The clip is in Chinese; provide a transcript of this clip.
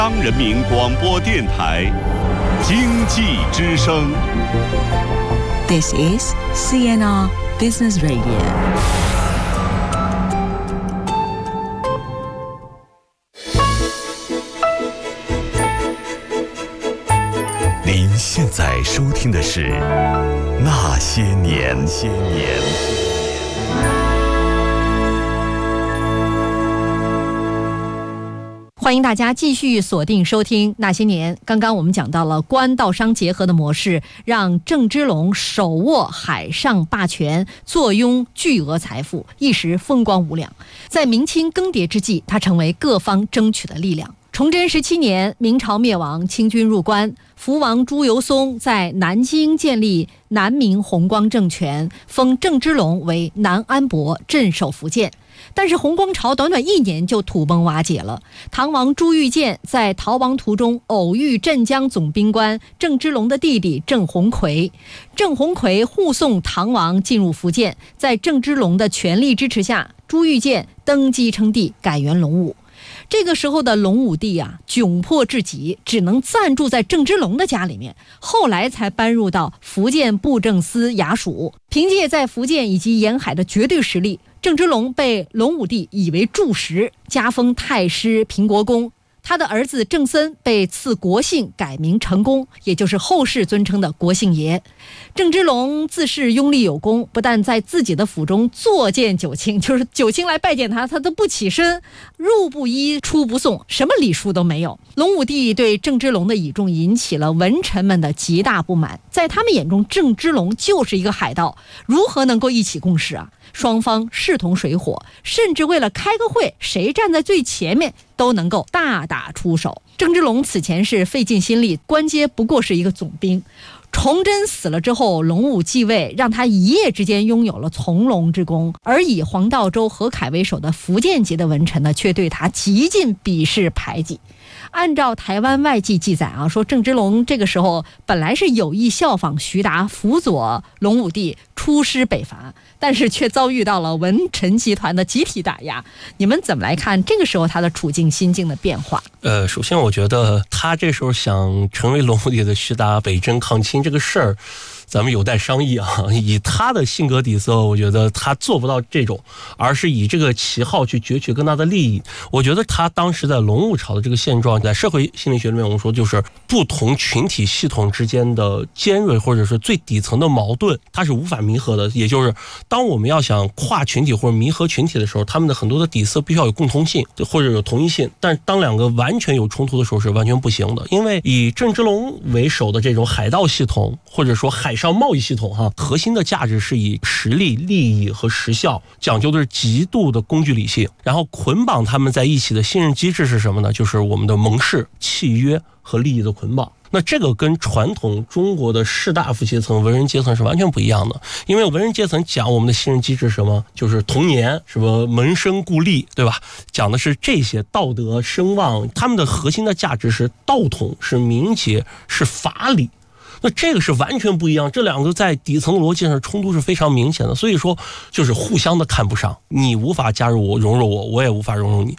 央人民广播电台经济之声。 This is CNR Business Radio。 您现在收听的是《那些年》。 欢迎大家继续锁定收听《那些年》。刚刚我们讲到了官道商结合的模式，让郑芝龙手握海上霸权，坐拥巨额财富，一时风光无两。在明清更迭之际，他成为各方争取的力量。崇祯17年，明朝灭亡，清军入关，福王朱由崧在南京建立南明弘光政权，封郑芝龙为南安伯，镇守福建。但是弘光朝短短1年就土崩瓦解了。唐王朱玉建在逃亡途中偶遇镇江总兵官郑芝龙的弟弟郑鸿逵，郑鸿逵护送唐王进入福建，在郑芝龙的全力支持下，朱玉建登基称帝，改元隆武。这个时候的隆武帝啊，窘迫至极，只能暂住在郑芝龙的家里面，后来才搬入到福建布政司衙署。凭借在福建以及沿海的绝对实力，郑芝龙被隆武帝以为柱石，加封太师、平国公。他的儿子郑森被赐国姓，改名成功，也就是后世尊称的国姓爷。郑芝龙自恃拥立有功，不但在自己的府中坐见九卿，就是九卿来拜见他，他都不起身，入不依出不送，什么礼数都没有。隆武帝对郑芝龙的倚重引起了文臣们的极大不满，在他们眼中，郑芝龙就是一个海盗，如何能够一起共事啊？双方势同水火，甚至为了开个会，谁站在最前面都能够大打出手。郑芝龙此前是费尽心力，官阶不过是一个总兵。崇祯死了之后，隆武继位，让他一夜之间拥有了从龙之功，而以黄道周、何凯为首的福建籍的文臣呢，却对他极尽鄙视排挤。按照台湾外记记载啊，说郑芝龙这个时候本来是有意效仿徐达，辅佐隆武帝出师北伐，但是却遭遇到了文臣集团的集体打压。你们怎么来看这个时候他的处境心境的变化？ 首先我觉得他这时候想成为隆武帝的徐达北征抗清这个事儿，咱们有待商议啊。以他的性格底色，我觉得他做不到这种，而是以这个旗号去攫取更大的利益。我觉得他当时在隆武朝的这个现状，在社会心理学里面我们说，就是不同群体系统之间的尖锐或者是最底层的矛盾，它是无法弥合的。也就是当我们要想跨群体或者弥合群体的时候，他们的很多的底色必须要有共通性或者有同一性，但当两个完全有冲突的时候是完全不行的。因为以郑芝龙为首的这种海盗系统或者说海上贸易系统核心的价值是以实力、利益和时效，讲究的是极度的工具理性，然后捆绑他们在一起的信任机制是什么呢？就是我们的盟誓、契约和利益的捆绑。那这个跟传统中国的士大夫阶层、文人阶层是完全不一样的。因为文人阶层讲我们的信任机制是什么？就是童年，什么门生故吏，对吧？讲的是这些道德声望，他们的核心的价值是道统、是名节、是法理。那这个是完全不一样，这两个在底层逻辑上冲突是非常明显的，所以说就是互相的看不上，你无法加入我、融入我，我也无法融入你。